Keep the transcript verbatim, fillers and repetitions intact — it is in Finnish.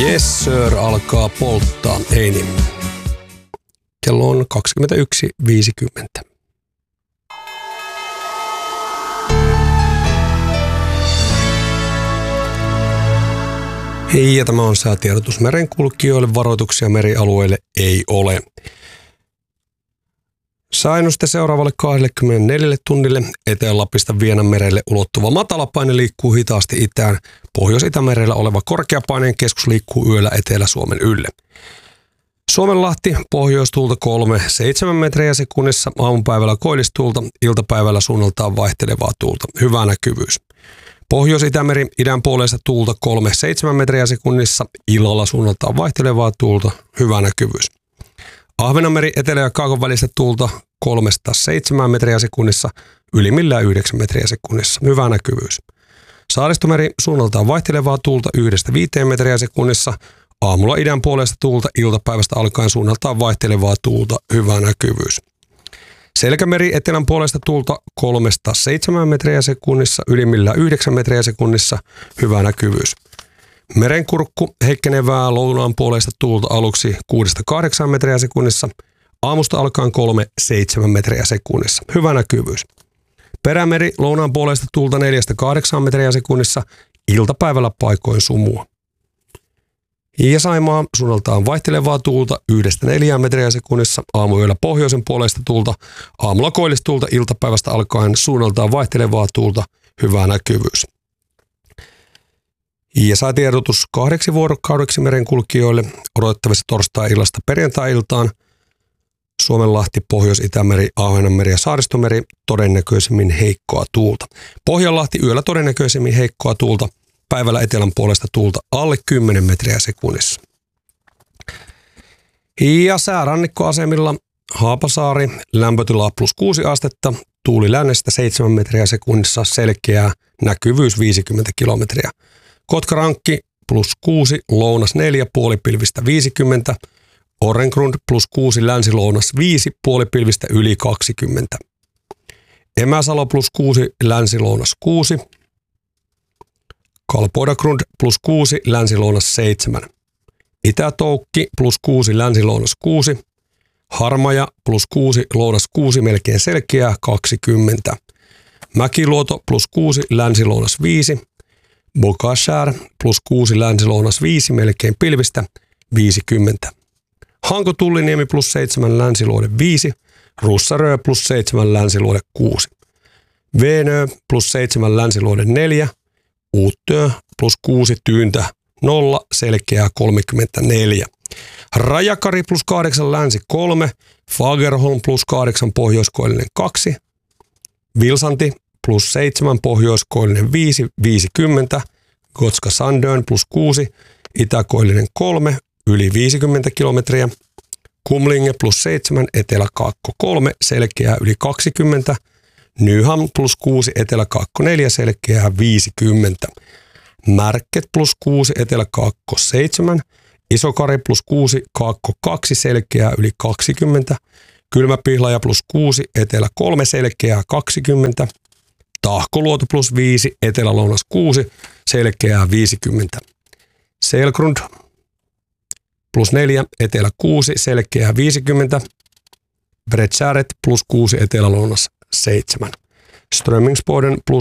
Yes sir alkaa polttaa, ei niin. Kello on kaksikymmentäyksi viisikymmentä. Hei, ja tämä on säätiedotus merenkulkijoille. Varoituksia merialueille ei ole. Sääennuste seuraavalle kaksikymmentäneljä tunnille. Etelä-Lapista Vienanmerelle ulottuva matalapaine liikkuu hitaasti itään. Pohjois-Itämerellä oleva korkeapaineen keskus liikkuu yöllä Etelä-Suomen ylle. Suomenlahti pohjoistuulta kolme seitsemän metriä sekunnissa, aamupäivällä koillistuulta, iltapäivällä suunnaltaan vaihtelevaa tuulta, hyvä näkyvyys. Pohjois-Itämeri idänpuoleista tuulta kolme seitsemän metriä sekunnissa, illalla suunnaltaan vaihtelevaa tuulta, hyvä näkyvyys. Ahvenanmeri etelä- ja kaakon välistä tuulta kolme seitsemän metriä sekunnissa, ylimmillään yhdeksän metriä sekunnissa, hyvä näkyvyys. Saaristomeri suunnaltaan vaihtelevaa tuulta yhdestä viiteen metriä sekunnissa, aamulla idän puolesta tuulta, iltapäivästä alkaen suunnaltaan vaihtelevaa tuulta, hyvä näkyvyys. Selkämeri etelän puolesta tuulta kolmesta seitsemään metriä sekunnissa, ylimmillään yhdeksän metriä sekunnissa, hyvä näkyvyys. Merenkurkku heikkenevää lounaan puolesta tuulta aluksi kuudesta kahdeksaan metriä sekunnissa, aamusta alkaen kolme seitsemän metriä sekunnissa, hyvä näkyvyys. Perämeri lounaan puolesta tuulta neljästä kahdeksaan metriä sekunnissa, iltapäivällä paikoin sumua. Ja Saimaa suunnaltaan vaihtelevaa tuulta yhdestä neljään metriä sekunnissa, aamuyöllä pohjoisen puolesta tuulta, aamulla koillistuulta, iltapäivästä alkaen suunnaltaan vaihtelevaa tuulta, hyvä näkyvyys. Ja säätiedotus kahdeksi vuorokaudeksi merenkulkijoille odotettavissa torstai-illasta perjantai-iltaan. Suomenlahti, Pohjois-Itämeri, Ahvenanmeri ja Saaristomeri todennäköisemmin heikkoa tuulta. Pohjanlahti yöllä todennäköisemmin heikkoa tuulta. Päivällä etelän puolesta tuulta alle kymmenen metriä sekunnissa. Ja säärannikkoasemilla Haapasaari, lämpötila plus kuusi astetta, tuuli lännestä seitsemän metriä sekunnissa, selkeää, näkyvyys viisikymmentä kilometriä. Kotkarankki plus kuusi, lounas neljä, puolipilvistä viisikymmentä, Orrengrund plus kuusi, länsi-lounas viisi, puolipilvistä yli kaksikymmentä. Emäsalo plus kuusi, länsi-lounas kuusi. Kalpoidagrund plus kuusi, länsi-lounas seitsemän. Itätoukki plus kuusi, länsi-lounas kuusi. Harmaja plus kuusi, lounas kuusi, melkein selkeää, kaksikymmentä. Mäkiluoto plus kuusi, länsi-lounas viisi. Bokashär plus kuusi, länsi-lounas viisi, melkein pilvistä, viisikymmentä. Hanko Tulliniemi plus seitsemän, länsiluode viisi. Russarö plus seitsemän, länsiluode kuusi. Veenö plus seitsemän, länsiluode neljä. Uuttöö plus kuusi, tyyntä nolla, selkeää kolmekymmentäneljä. Rajakari plus kahdeksan, länsi kolme. Fagerholm plus kahdeksan, pohjoiskoillinen kaksi. Vilsanti plus seitsemän, pohjoiskoillinen viisi, viisikymmentä. Gotska Sandön plus kuusi, itäkoillinen kolme, yli viisikymmentä kilometriä. Kumlinge plus seitsemän, eteläkaakko kolme, selkeää yli kaksikymmentä. Nyham plus kuusi, eteläkaakko neljä, selkeää viisikymmentä. Märket plus kuusi, eteläkaakko seitsemän. Isokari plus kuusi, kaakko kaksi, selkeää yli kaksikymmentä. Kylmäpihlaja plus kuusi, etelä kolme, selkeää kaksikymmentä. Tahkoluoto plus viisi, etelä-lounas kuusi, selkeää viisikymmentä. Selgrund plus neljä, etelä kuusi, selkeää viisikymmentä. Bredsäret plus kuusi, etelä-lounas seitsemän. Strömmingsboden plus